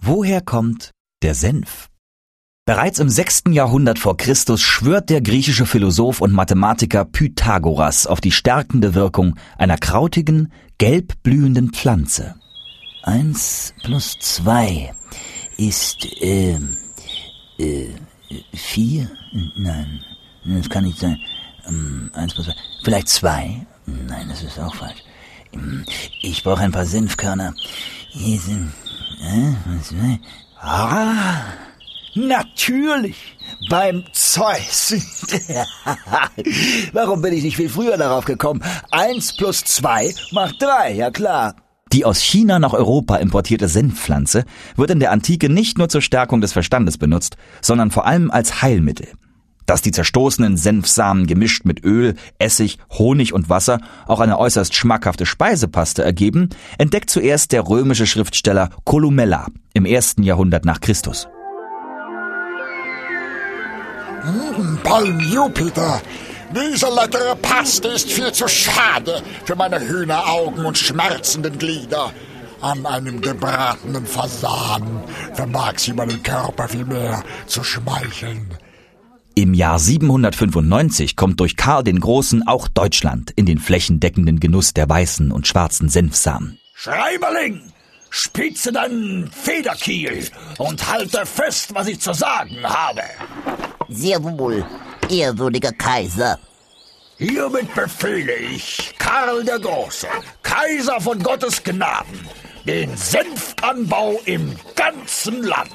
Woher kommt der Senf? Bereits im 6. Jahrhundert vor Christus schwört der griechische Philosoph und Mathematiker Pythagoras auf die stärkende Wirkung einer krautigen, gelb blühenden Pflanze. 1 plus 2 ist 4? Nein, das kann nicht sein. 1 plus 2. Vielleicht 2? Nein, das ist auch falsch. Ich brauche ein paar Senfkörner. Hier sind... Natürlich, beim Zeus. Warum bin ich nicht viel früher darauf gekommen? 1 plus 2 macht 3, ja klar. Die aus China nach Europa importierte Senfpflanze wird in der Antike nicht nur zur Stärkung des Verstandes benutzt, sondern vor allem als Heilmittel. Dass die zerstoßenen Senfsamen gemischt mit Öl, Essig, Honig und Wasser auch eine äußerst schmackhafte Speisepaste ergeben, entdeckt zuerst der römische Schriftsteller Columella im 1. Jahrhundert nach Christus. Beim Jupiter! Diese leckere Paste ist viel zu schade für meine Hühneraugen und schmerzenden Glieder. An einem gebratenen Fasan vermag sie meinen Körper viel mehr zu schmeicheln. Im Jahr 795 kommt durch Karl den Großen auch Deutschland in den flächendeckenden Genuss der weißen und schwarzen Senfsamen. Schreiberling, spitze deinen Federkiel und halte fest, was ich zu sagen habe. Sehr wohl, ehrwürdiger Kaiser. Hiermit befehle ich, Karl der Große, Kaiser von Gottes Gnaden, den Senfanbau im ganzen Land.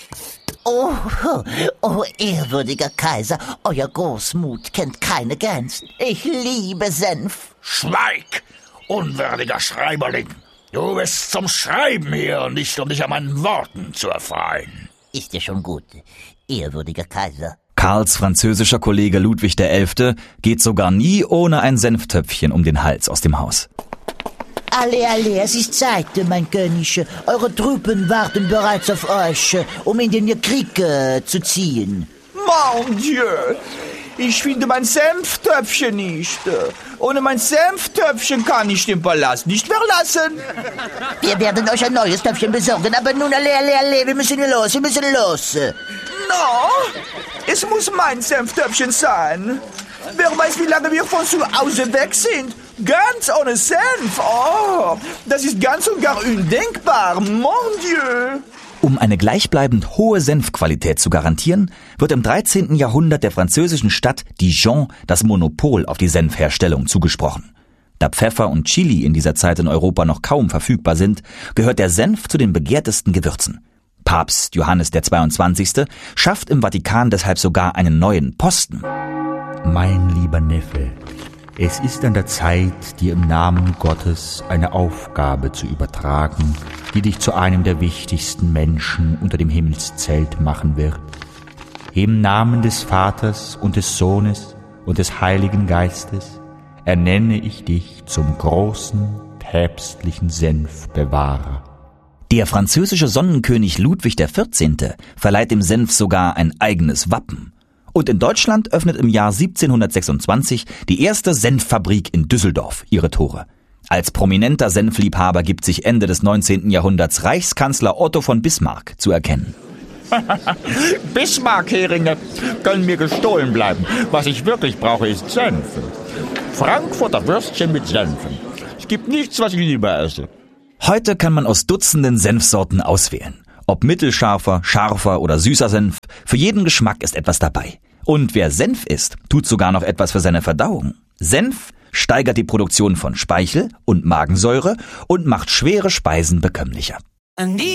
Oh, ehrwürdiger Kaiser, euer Großmut kennt keine Grenzen. Ich liebe Senf. Schweig, unwürdiger Schreiberling. Du bist zum Schreiben hier, nicht um dich an meinen Worten zu erfreuen. Ist ja schon gut, ehrwürdiger Kaiser. Karls französischer Kollege Ludwig XI. Geht sogar nie ohne ein Senftöpfchen um den Hals aus dem Haus. Alle, es ist Zeit, mein König. Eure Truppen warten bereits auf euch, um in den Krieg zu ziehen. Mon Dieu, ich finde mein Senftöpfchen nicht. Ohne mein Senftöpfchen kann ich den Palast nicht verlassen. Wir werden euch ein neues Töpfchen besorgen, aber nun alle, wir müssen los. No, es muss mein Senftöpfchen sein. Wer weiß, wie lange wir von zu Hause weg sind. Ganz ohne Senf. Oh, das ist ganz und gar undenkbar. Mon Dieu. Um eine gleichbleibend hohe Senfqualität zu garantieren, wird im 13. Jahrhundert der französischen Stadt Dijon das Monopol auf die Senfherstellung zugesprochen. Da Pfeffer und Chili in dieser Zeit in Europa noch kaum verfügbar sind, gehört der Senf zu den begehrtesten Gewürzen. Papst Johannes der 22. schafft im Vatikan deshalb sogar einen neuen Posten. Mein lieber Neffe, es ist an der Zeit, dir im Namen Gottes eine Aufgabe zu übertragen, die dich zu einem der wichtigsten Menschen unter dem Himmelszelt machen wird. Im Namen des Vaters und des Sohnes und des Heiligen Geistes ernenne ich dich zum großen, päpstlichen Senfbewahrer. Der französische Sonnenkönig Ludwig XIV. Verleiht dem Senf sogar ein eigenes Wappen. Und in Deutschland öffnet im Jahr 1726 die erste Senffabrik in Düsseldorf ihre Tore. Als prominenter Senfliebhaber gibt sich Ende des 19. Jahrhunderts Reichskanzler Otto von Bismarck zu erkennen. Bismarck-Heringe können mir gestohlen bleiben. Was ich wirklich brauche, ist Senf. Frankfurter Würstchen mit Senfen. Es gibt nichts, was ich lieber esse. Heute kann man aus Dutzenden Senfsorten auswählen. Ob mittelscharfer, scharfer oder süßer Senf, für jeden Geschmack ist etwas dabei. Und wer Senf isst, tut sogar noch etwas für seine Verdauung. Senf steigert die Produktion von Speichel und Magensäure und macht schwere Speisen bekömmlicher.